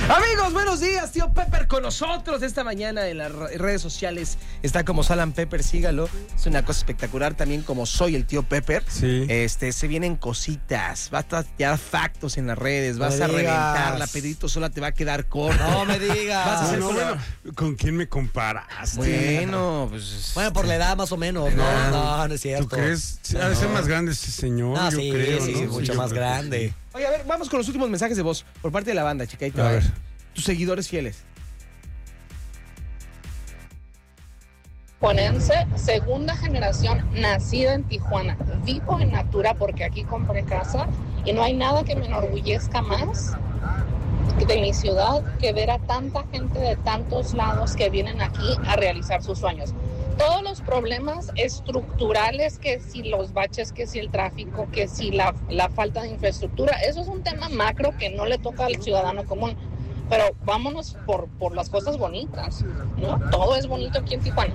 Amigos, buenos días, tío Pepper con nosotros esta mañana en las redes sociales. Está como Salam Pepper, sígalo. Es una cosa espectacular también como soy el tío Pepper. Sí. Se vienen cositas, vas a tirar factos en las redes, vas No a me reventar, digas. la Pedrito sola te va a quedar corto. No me digas. Vas a hacer Bueno, ¿con quién me comparaste? Bueno, pues... Bueno, por la edad más o menos. No es cierto. ¿Tú crees? Ha de ser más grande ese señor, Ah, yo sí, creo, sí, ¿no? mucho Yo más creo que grande. Oye, a ver, vamos con los últimos mensajes de voz por parte de la banda, chica. Ahí te A va. ver. Tus seguidores fieles. Tijuanense, segunda generación, nacida en Tijuana. Vivo en Natura porque aquí compré casa y no hay nada que me enorgullezca más de mi ciudad que ver a tanta gente de tantos lados que vienen aquí a realizar sus sueños. Todos los problemas estructurales, que si los baches, que si el tráfico, que si la falta de infraestructura, eso es un tema macro que no le toca al ciudadano común. Pero vámonos por las cosas bonitas, ¿no? Todo es bonito aquí en Tijuana.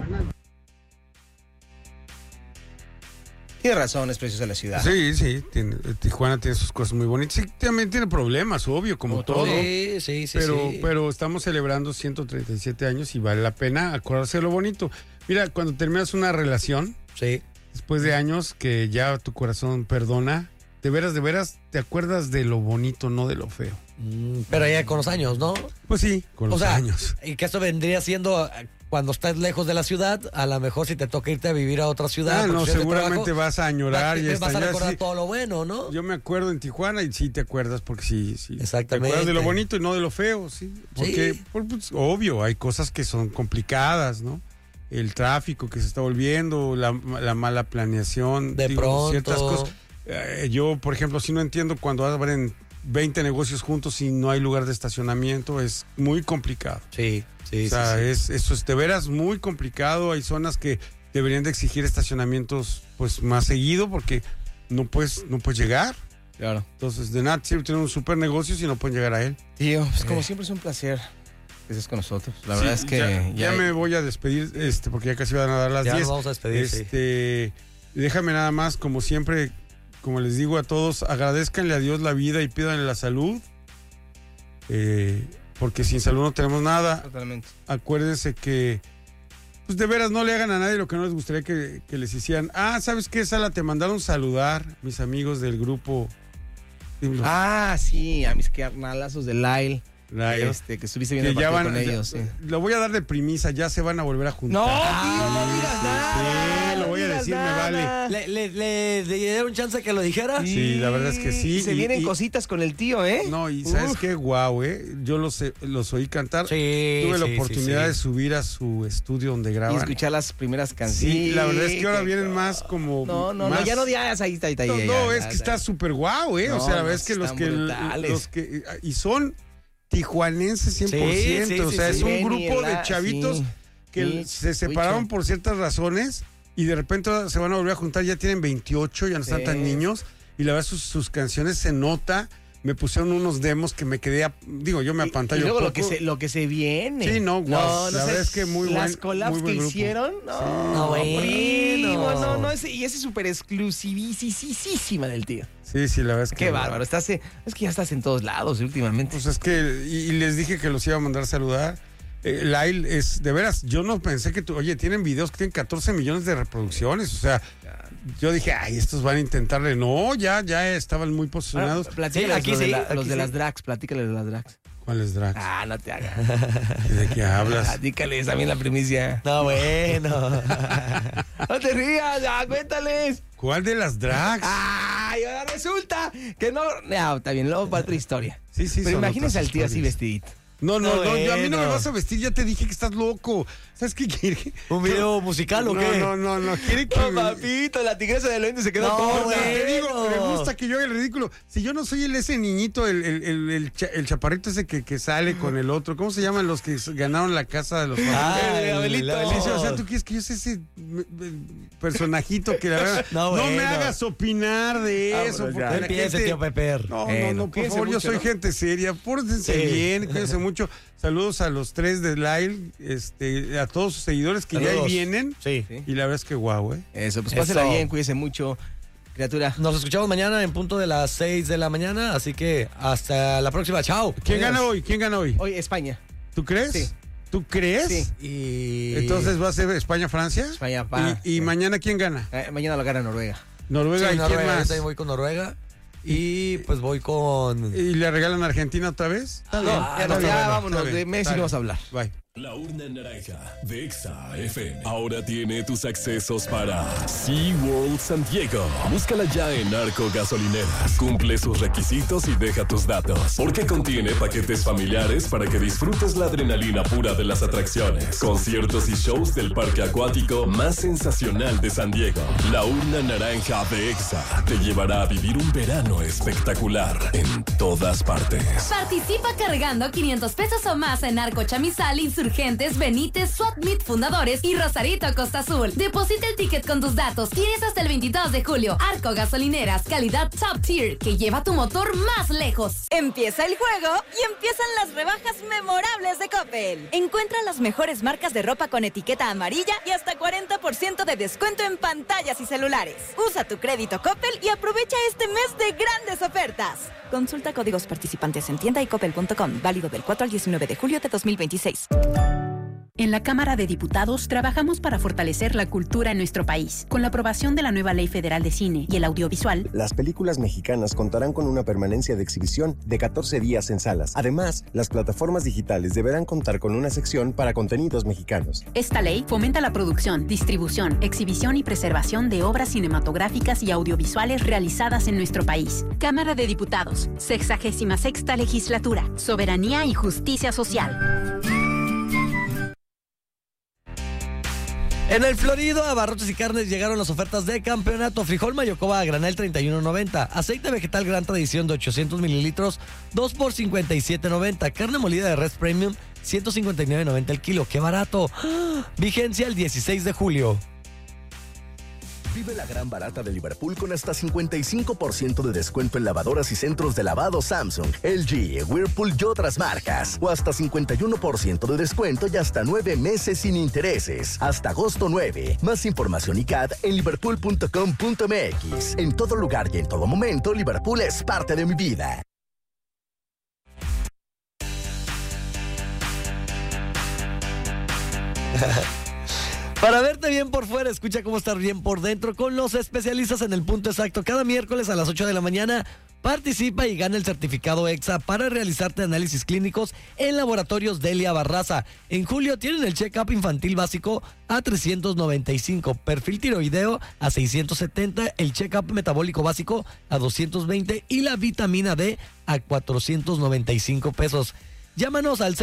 Tiene razón, es preciosa la ciudad. Sí, Tijuana tiene sus cosas muy bonitas. Sí, también tiene problemas, obvio, como todo. Sí. Pero estamos celebrando 137 años y vale la pena acordarse de lo bonito. Mira, cuando terminas una relación, Sí. después de años que ya tu corazón perdona, de veras, te acuerdas de lo bonito, no de lo feo. Pero ya con los años, ¿no? Pues sí, con los años. Y que esto vendría siendo cuando estás lejos de la ciudad, a lo mejor si te toca irte a vivir a otra ciudad. Ah, no, por cuestión de seguramente trabajo, vas a añorar y vas a extrañar, recordar sí. todo lo bueno, ¿no? Yo me acuerdo en Tijuana y sí te acuerdas porque sí. Exactamente. Te acuerdas de lo bonito y no de lo feo, sí. Porque, Sí. pues, obvio, hay cosas que son complicadas, ¿no? El tráfico que se está volviendo, la mala planeación. De pronto. Ciertas cosas. Yo, por ejemplo, sí no entiendo cuando abren 20 negocios juntos y no hay lugar de estacionamiento, es muy complicado. Sí. O sea, eso es de veras muy complicado. Hay zonas que deberían de exigir estacionamientos pues más seguido porque no puedes llegar. Claro. Entonces, de nada sirve tener un super negocio si no pueden llegar a él. Tío, pues como siempre es un placer que estés con nosotros. La verdad Sí, es que ya me voy a despedir, porque ya casi van a dar las 10. Ya nos vamos a despedir, sí. Déjame nada más, como siempre, como les digo a todos, agradezcanle a Dios la vida y pídanle la salud. Porque sin salud no tenemos nada. Totalmente. Acuérdense que, pues de veras no le hagan a nadie lo que no les gustaría que les hicieran. Ah, ¿sabes qué, Sala? Te mandaron saludar mis amigos del grupo. Ah, sí, a mis carnalazos de Lyle. Lyle. Que estuviste viendo el Que ya partido van, con ellos, sí. Lo voy a dar de premisa, ya se van a volver a juntar. No, tío, no digas nada. Sí, lo voy a digas decir, nada. me vale. ¿Le dieron chance que lo dijera? Sí, la verdad es que sí. Y se vienen cositas con el tío, ¿eh? No, y ¿sabes qué? Guau, yo los oí cantar. Sí. Tuve la sí, oportunidad sí. de subir a su estudio donde Y graban. escuchar las primeras canciones. Sí, la verdad es que ahora vienen más como... No, más- ya no digas, ahí está. No, ya, es que está súper guau, No, o sea, la verdad no, es que están brutales. los que... Y son tijuanenses 100%, Sí, o sea, sí, es sí. un grupo de Genial, chavitos sí. que Sí, se separaron Wicho. por ciertas razones y de repente se van a volver a juntar, ya tienen 28, ya no están Sí. tan niños, y la verdad sus canciones se nota. Me pusieron unos demos que me quedé, yo me apantallo Y luego poco. lo que se viene. Sí, no, guau, la sé, verdad es que muy buen- las collabs muy buen que grupo. hicieron, no, No, bueno. primo, no, y ese súper exclusivísima del tío. Sí, la verdad es que... Qué bárbaro, es que ya estás en todos lados últimamente. Pues es que, y les dije que los iba a mandar a saludar. Lyle es, de veras, yo no pensé que tienen videos que tienen 14 millones de reproducciones, o sea, yo dije, ay, estos van a intentarle. No, ya estaban muy posicionados. Platícales aquí los de sí, los aquí de sí. las drags, platícales de las drags. ¿Cuáles drags? Ah, no te hagas. ¿De qué hablas? Platícales también la primicia. No, bueno. No te rías, ya, cuéntales. ¿Cuál de las drags? Ay, ahora resulta que no. No, está bien, luego para otra historia. Sí, Pero son imagínense otras al tío así historias. vestidito. No, yo, a mí no me bueno. vas a vestir, ya te dije que estás loco. ¿Sabes qué quiere? ¿Un video musical o qué? No, quiere que... No, papito, la tigresa del oriente se quedó No, corta. güey. Te digo, Bueno. me gusta que yo haga el ridículo. Si yo no soy ese niñito, el chaparrito ese que sale con el otro, ¿cómo se llaman los que ganaron la casa de los Ay, Abelito. Alicia, o sea, ¿tú quieres que yo sea ese personajito que la verdad No, no bueno. me hagas opinar de eso? Vámonos ya. Porque No la empiece, gente- tío Pepper. No, por cuídense favor, yo mucho, soy ¿no? gente seria. Pórtense Sí. bien, cuídense mucho. Saludos a los 3 de Lyle, a todos sus seguidores que ya ahí Saludos. vienen. Sí. Y la verdad es que guau, Eso, pues Eso. pásenla bien, cuídense mucho. Criatura. Nos escuchamos mañana en punto de las 6 de la mañana, así que hasta la próxima. Chao. ¿Quién gana hoy? Hoy España. ¿Tú crees? Sí. ¿Tú crees? Sí. Y Entonces va a ser España-Francia. España, ¿Y mañana quién gana? Mañana lo gana Noruega. Noruega. Sí, ¿Y Noruega, quién yo más? también voy con Noruega. Y pues voy con... ¿Y le regalan a Argentina otra vez? Ya, vámonos. Está bien, De Messi está no bien. vamos a hablar. Bye. La urna naranja de Exa FM ahora tiene tus accesos para SeaWorld San Diego. Búscala ya en Arco Gasolineras. Cumple sus requisitos y deja tus datos. Porque contiene paquetes familiares para que disfrutes la adrenalina pura de las atracciones, conciertos y shows del parque acuático más sensacional de San Diego. La urna naranja de Exa te llevará a vivir un verano espectacular en todas partes. Participa cargando 500 pesos o más en Arco Chamizal, Insurgentes, Benítez, Swatmit Fundadores y Rosarito Costa Azul. Deposita el ticket con tus datos. Tienes hasta el 22 de julio. Arco Gasolineras, calidad top tier, que lleva tu motor más lejos. Empieza el juego y empiezan las rebajas memorables de Coppel. Encuentra las mejores marcas de ropa con etiqueta amarilla y hasta 40% de descuento en pantallas y celulares. Usa tu crédito Coppel y aprovecha este mes de grandes ofertas. Consulta códigos participantes en tienda y coppel.com. Válido del 4 al 19 de julio de 2026. En la Cámara de Diputados trabajamos para fortalecer la cultura en nuestro país. Con la aprobación de la nueva Ley Federal de Cine y el Audiovisual, las películas mexicanas contarán con una permanencia de exhibición de 14 días en salas. Además, las plataformas digitales deberán contar con una sección para contenidos mexicanos. esta ley fomenta la producción, distribución, exhibición y preservación de obras cinematográficas y audiovisuales realizadas en nuestro país. Cámara de Diputados, 66ª Legislatura, Soberanía y Justicia Social. En el Florido, Abarrotes y Carnes llegaron las ofertas de campeonato. Frijol Mayocoba a granel 31.90. Aceite vegetal Gran Tradición de 800 mililitros, 2 por 57.90. Carne molida de res premium, 159.90 el kilo. ¡Qué barato! ¡Ah! Vigencia el 16 de julio. Vive la gran barata de Liverpool con hasta 55% de descuento en lavadoras y centros de lavado Samsung, LG, Whirlpool y otras marcas. O hasta 51% de descuento y hasta 9 meses sin intereses. Hasta agosto 9. Más información y CAD en liverpool.com.mx. En todo lugar y en todo momento, Liverpool es parte de mi vida. Para verte bien por fuera, escucha cómo estar bien por dentro con los especialistas en el punto exacto. Cada miércoles a las 8 de la mañana participa y gana el certificado EXA para realizarte análisis clínicos en laboratorios Delia Barraza. En julio tienen el check-up infantil básico a 395, perfil tiroideo a 670, el check-up metabólico básico a 220 y la vitamina D a 495 pesos. Llámanos al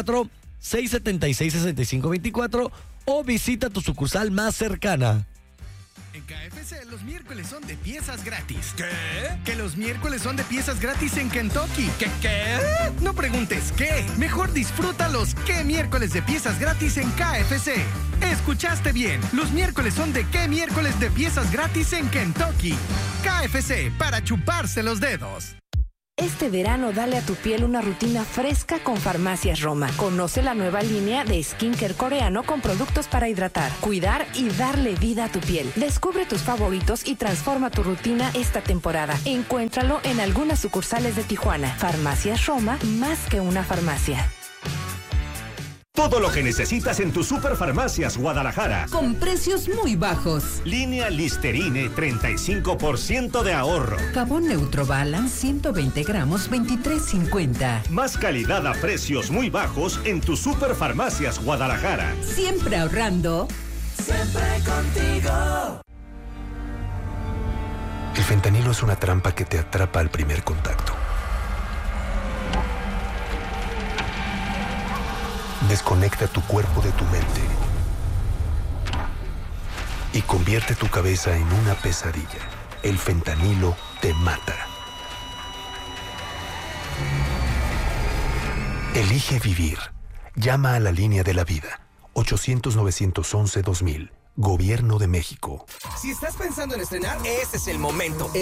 664-676-6524 o visita tu sucursal más cercana. En KFC los miércoles son de piezas gratis. ¿Qué? Que los miércoles son de piezas gratis en Kentucky. ¿Qué? No preguntes qué. Mejor disfruta los qué miércoles de piezas gratis en KFC. Escuchaste bien. Los miércoles son de qué miércoles de piezas gratis en Kentucky. KFC, para chuparse los dedos. Este verano dale a tu piel una rutina fresca con Farmacias Roma. Conoce la nueva línea de skincare coreano con productos para hidratar, cuidar y darle vida a tu piel. Descubre tus favoritos y transforma tu rutina esta temporada. Encuéntralo en algunas sucursales de Tijuana. Farmacias Roma, más que una farmacia. Todo lo que necesitas en tu Superfarmacias Guadalajara. Con precios muy bajos. Línea Listerine, 35% de ahorro. Jabón Neutro Balance, 120 gramos, 23.50. Más calidad a precios muy bajos en tu Superfarmacias Guadalajara. Siempre ahorrando. Siempre contigo. El fentanilo es una trampa que te atrapa al primer contacto. Desconecta tu cuerpo de tu mente y convierte tu cabeza en una pesadilla. El fentanilo te mata. Elige vivir. Llama a la línea de la vida. 800-911-2000. Gobierno de México. Si estás pensando en estrenar, este es el momento.